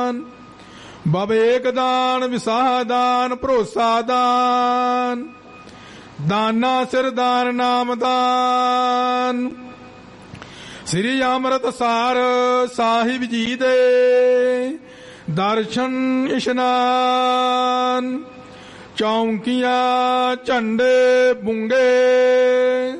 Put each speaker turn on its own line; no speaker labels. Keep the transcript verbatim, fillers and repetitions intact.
ਦਾਨ, ਬਵੇਕ ਦਾਨ, ਵਿਸਾਹ ਦਾਨ, ਭਰੋਸਾ ਦਾਨ, ਦਾਨਾ ਸਿਰ ਦਾਨ, ਨਾਮ ਦਾਨ। ਸ੍ਰੀ ਅੰਮ੍ਰਿਤਸਰ ਸਾਹਿਬ ਜੀ ਦੇ ਦਰਸ਼ਨ ਇਸ਼ਨਾਨ, ਚੌਂਕੀਆਂ ਝੰਡੇ ਬੁੰਗੇ